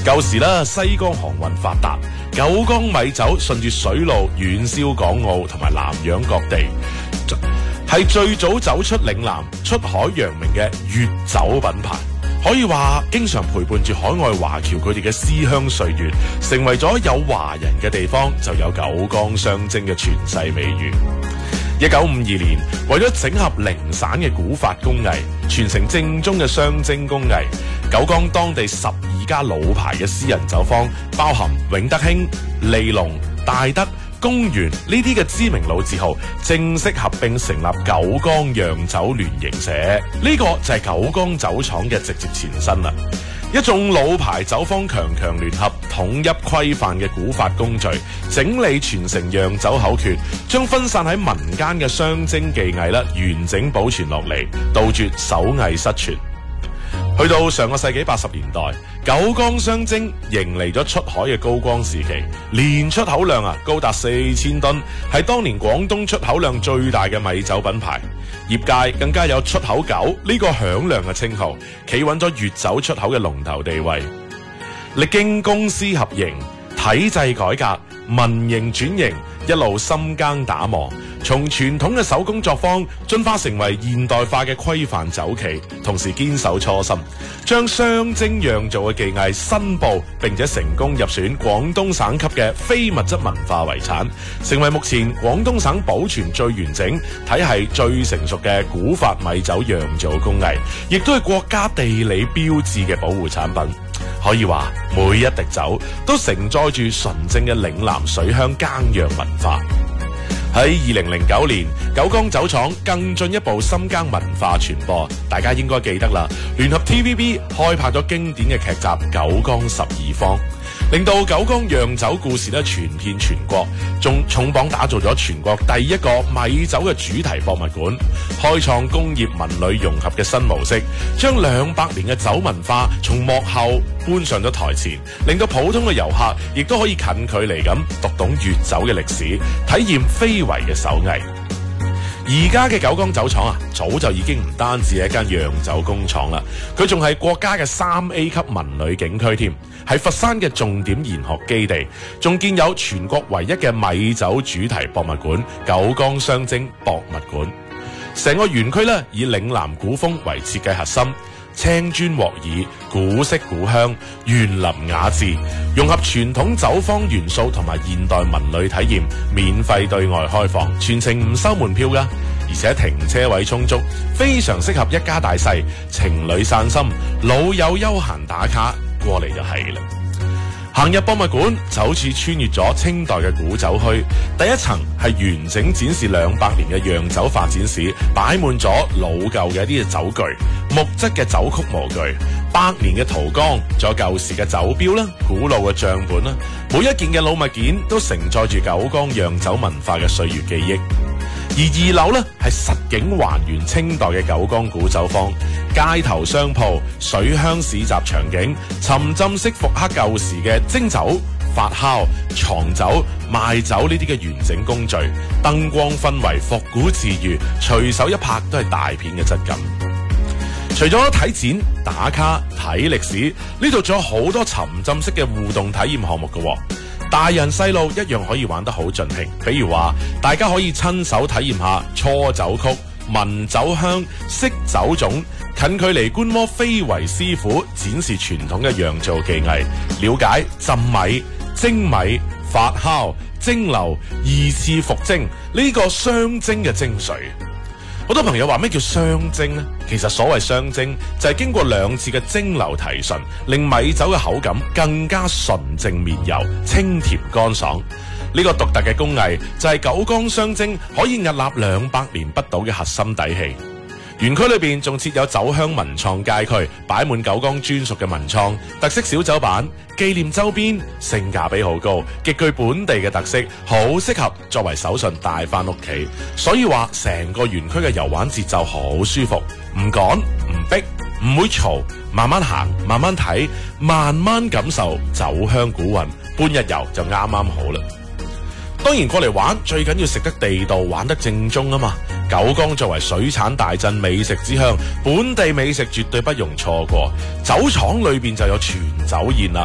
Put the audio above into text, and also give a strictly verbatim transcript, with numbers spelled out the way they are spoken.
舊時啦，西江航運發達，九江米酒順住水路遠銷港澳同埋南洋各地，係最早走出嶺南、出海揚名嘅粵酒品牌。可以話經常陪伴住海外華僑佢哋嘅思鄉歲月，成為咗有華人嘅地方就有九江雙蒸嘅傳世美譽。一九五二年，為咗整合零散嘅古法工藝，傳承正宗嘅雙蒸工藝，九江當地十二家老牌嘅私人酒坊，包含永德興、利隆、大德、公園呢啲嘅知名老字號，正式合併成立九江釀酒聯營社，呢、這個就係九江酒廠嘅直接前身啦。一眾老牌酒坊強強聯合，統一規範嘅古法工序，整理傳承釀酒口訣，將分散喺民間嘅雙蒸技藝啦，完整保存落嚟，杜絕手藝失傳。去到上個世紀八十年代，九江雙蒸迎嚟咗出海嘅高光時期，年出口量啊高達四千噸，係當年廣東出口量最大嘅米酒品牌。業界更加有出口九呢個響亮嘅稱號，企穩咗粵酒出口嘅龍頭地位。歷經公私合營、體制改革、民營轉型，一路深耕打磨，從傳統嘅手工作坊進化成為現代化嘅規範酒企，同時堅守初心，將雙蒸釀造嘅技藝申報並且成功入選廣東省級嘅非物質文化遺產，成為目前廣東省保存最完整、體系最成熟嘅古法米酒釀造工藝，亦都係國家地理標誌嘅保護產品。可以話每一滴酒都承載住純正嘅嶺南水鄉耕釀文化。喺二零零九年，九江酒廠更進一步深耕文化傳播，大家應該記得啦。聯合 T V B 開拍咗經典嘅劇集《九江十二坊》，令到九江釀酒故事咧傳遍全國，仲重磅打造咗全國第一個米酒嘅主題博物館，開創工業文旅融合嘅新模式，將兩百年嘅酒文化從幕後搬上咗台前，令到普通嘅遊客亦都可以近距離咁讀懂粵酒嘅歷史，體驗非遺嘅手藝。而家嘅九江酒廠啊，早就已經唔單止係一間釀酒工廠啦，佢仲係國家嘅三 A 級文旅景區添，係佛山嘅重點研學基地，仲建有全國唯一嘅米酒主題博物館——九江雙蒸博物館。成個園區咧以嶺南古風為設計核心，青磚鑊耳，古色古香，園林雅致，融合傳統酒坊元素同埋現代文旅體驗，免費對外開放，全程唔收門票噶，而且停車位充足，非常適合一家大細、情侶散心、老友休閒打卡，過嚟就係啦。行入博物館就好似穿越咗清代嘅古酒墟，第一層係完整展示兩百年嘅釀酒發展史，擺滿咗老舊嘅一啲嘅酒具、木質嘅酒曲模具、百年嘅陶缸，仲有舊時嘅酒標啦、古老嘅賬本啦，每一件嘅老物件都承載住九江釀酒文化嘅歲月記憶。而二樓呢係實景還原清代嘅九江古酒坊，街頭商鋪、水鄉市集場景，沉浸式復刻舊時嘅蒸酒、發酵、藏酒、賣酒呢啲嘅完整工序，燈光氛圍復古自如，隨手一拍都係大片嘅質感。除咗睇展、打卡、睇歷史，呢度仲有好多沉浸式嘅互動體驗項目嘅。大人細路一樣可以玩得好盡興，比如話大家可以親手體驗下搓酒曲、聞酒香、識酒種，近距離觀摩非遺師傅展示傳統嘅釀造技藝，了解浸米、蒸米、發酵、蒸餾、二次復蒸呢個雙蒸嘅精髓。好多朋友話咩叫雙蒸呢？其實所謂雙蒸就係經過兩次嘅蒸餾提純，令米酒嘅口感更加純正綿柔、清甜乾爽。呢個獨特嘅工藝就係九江雙蒸可以屹立兩百年不倒嘅核心底氣。園區裏邊仲設有酒鄉文創街區，擺滿九江專屬嘅文創、特色小酒板、紀念周邊，性價比好高，極具本地嘅特色，好適合作為手信帶翻屋企。所以話成個園區嘅遊玩節奏好舒服，唔趕唔逼，唔會嘈，慢慢行，慢慢睇，慢慢感受酒鄉古韻，半日遊就啱啱好啦。當然過嚟玩最緊要食得地道，玩得正宗啊嘛！九江作為水產大鎮、美食之鄉，本地美食絕對不容錯過。酒廠裏邊就有全酒宴啦，